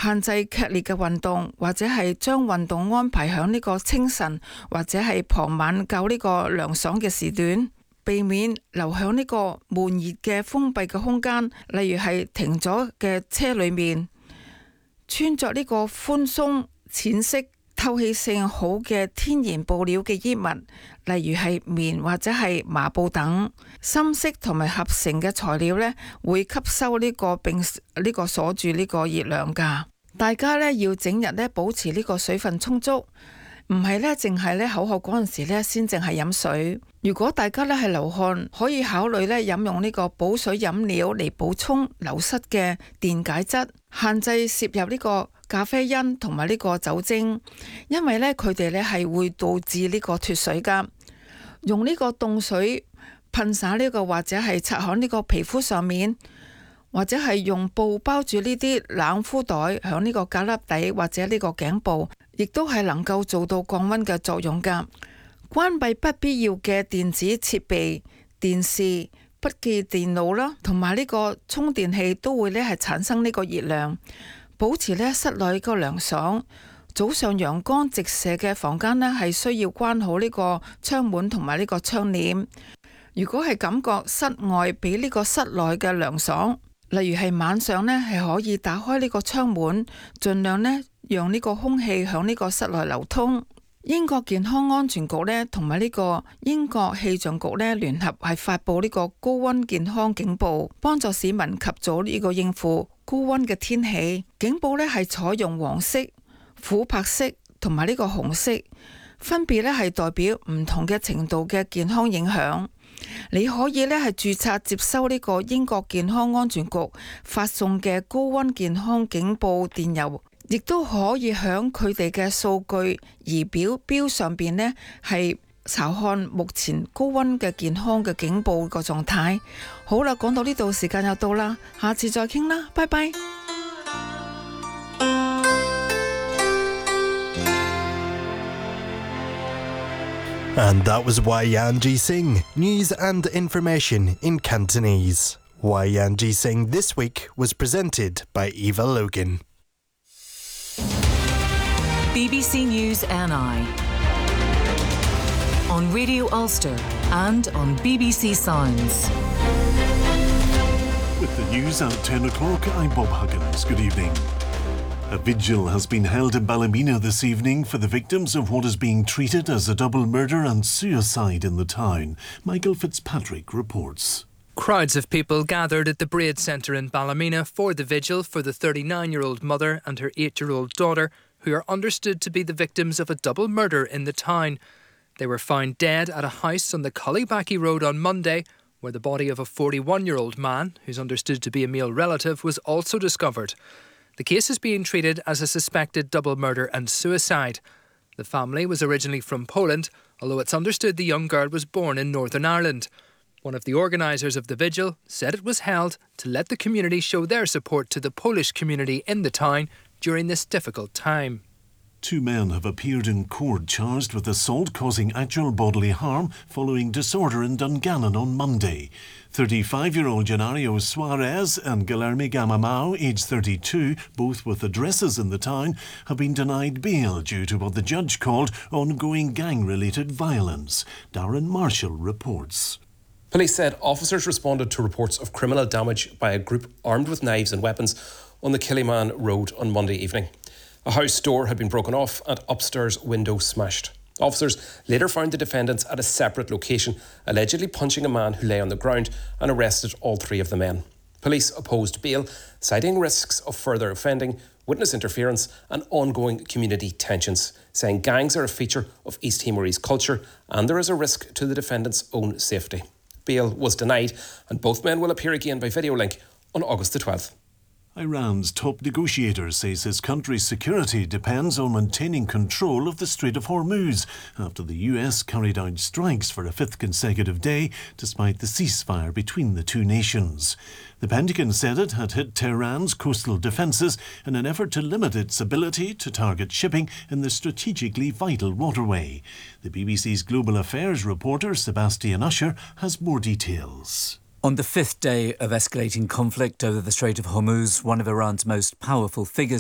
限制劇烈嘅運動，或者係將運動安排響呢個清晨或者係傍晚較呢個涼爽嘅時段，避免留響呢個悶熱嘅封閉嘅空間，例如係停咗嘅車裏面，穿着呢個寬鬆淺色透氣性好嘅天然布料嘅衣物，例如係棉或者係麻布等，深色同埋合成嘅材料呢，會吸收呢個並呢個鎖住呢個熱量噶。大家呢要整日呢保持呢個水分充足，唔係呢淨係呢口渴嗰陣時呢先淨係飲水。如果大家呢係流汗，可以考慮呢飲用呢個補水飲料嚟補充流失嘅電解質，限制攝入呢個咖啡因同埋呢個酒精，因為呢佢哋呢係會導致呢個脫水噶。用呢個凍水噴灑呢個或者係擦喺呢個皮膚上面，或者係用布包住呢啲冷敷袋響呢個胳肋底或者呢個頸部，亦都係能夠做到降溫嘅作用噶。關閉不必要嘅電子設備、電視、筆記電腦啦，同埋呢個充電器都會呢係產生呢個熱量。保持呢室內個涼爽，早上陽光直射嘅房間呢係需要關好呢個窗門同埋呢個窗簾。如果係感覺室外比呢個室內嘅涼爽，例如係晚上呢係可以打開呢個窗門，盡量呢讓呢個空氣響呢個室內流通。英國健康安全局呢同埋呢個英國氣象局呢聯合係發佈呢個高溫健康警報，幫助市民及早呢個應付高溫嘅天氣。警報呢係採用黃色、琥珀色同埋呢個紅色，分別呢係代表唔同嘅程度嘅健康影響。你可以呢係註冊接收呢個英國健康安全局發送嘅高溫健康警報電郵，亦都可以響佢哋嘅數據儀表標上邊呢係查看目前高溫嘅健康嘅警報個狀態。好啦，講到呢度時間又到啦，下次再傾啦，拜拜。 And that was Waiyanji Singh, news and information in Cantonese. Waiyanji Singh this week was presented by Eva Logan. BBC News NI on Radio Ulster and on BBC Sounds. With the news at 10 o'clock, I'm Bob Huggins. Good evening. A vigil has been held in Ballymena this evening for the victims of what is being treated as a double murder and suicide in the town. Michael Fitzpatrick reports. Crowds of people gathered at the Braid Centre in Ballymena for the vigil for the 39-year-old mother and her 8-year-old daughter, who are understood to be the victims of a double murder in the town. They were found dead at a house on the Cullybackey Road on Monday, where the body of a 41-year-old man, who's understood to be a male relative, was also discovered. The case is being treated as a suspected double murder and suicide. The family was originally from Poland, although it's understood the young girl was born in Northern Ireland. One of the organisers of the vigil said it was held to let the community show their support to the Polish community in the town during this difficult time. 2 men have appeared in court charged with assault causing actual bodily harm following disorder in Dungannon on Monday. 35-year-old Genario Suarez and Guilherme Gamamao, aged 32, both with addresses in the town, have been denied bail due to what the judge called ongoing gang-related violence. Darren Marshall reports. Police said officers responded to reports of criminal damage by a group armed with knives and weapons on the Killyman Road on Monday evening. A house door had been broken off and upstairs window smashed. Officers later found the defendants at a separate location, allegedly punching a man who lay on the ground, and arrested all 3 of the men. Police opposed bail, citing risks of further offending, witness interference and ongoing community tensions, saying gangs are a feature of East Timorese culture and there is a risk to the defendants' own safety. Bail was denied and both men will appear again by video link on August the 12th. Iran's top negotiator says his country's security depends on maintaining control of the Strait of Hormuz after the US carried out strikes for a 5th consecutive day despite the ceasefire between the 2 nations. The Pentagon said it had hit Tehran's coastal defences in an effort to limit its ability to target shipping in the strategically vital waterway. The BBC's Global Affairs reporter Sebastian Usher has more details. On the 5th day of escalating conflict over the Strait of Hormuz, one of Iran's most powerful figures